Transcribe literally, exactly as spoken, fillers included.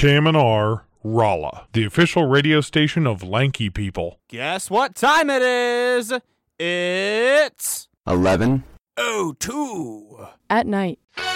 K M N R, Rolla, the official radio station of Lanky People. Guess what time it is? It's eleven oh two at night.